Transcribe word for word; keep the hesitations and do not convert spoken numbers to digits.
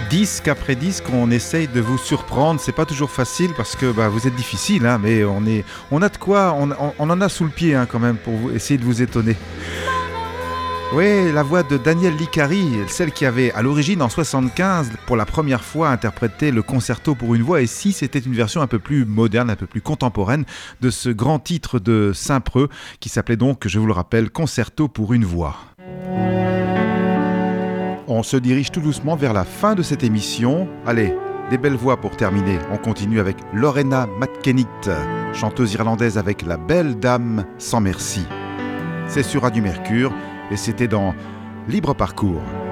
disque après disque, on essaye de vous surprendre. C'est pas toujours facile parce que bah, vous êtes difficile, hein, mais on, est, on a de quoi, on, on, on en a sous le pied hein, quand même pour vous, essayer de vous étonner. Oui, la voix de Daniel Licari, celle qui avait à l'origine en soixante-quinze pour la première fois interprété le concerto pour une voix, et si c'était une version un peu plus moderne, un peu plus contemporaine de ce grand titre de Saint-Preux qui s'appelait donc, je vous le rappelle, Concerto pour une voix. On se dirige tout doucement vers la fin de cette émission. Allez, des belles voix pour terminer. On continue avec Lorena McKennitt, chanteuse irlandaise avec La Belle Dame sans merci. C'est sur Radio Mercure et c'était dans Libre Parcours.